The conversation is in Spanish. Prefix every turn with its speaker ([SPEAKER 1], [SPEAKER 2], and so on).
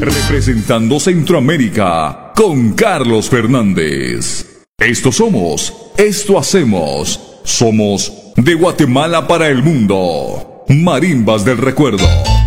[SPEAKER 1] Representando Centroamérica con Carlos Fernández. Esto somos, esto hacemos. Somos de Guatemala para el mundo. Marimbas del Recuerdo.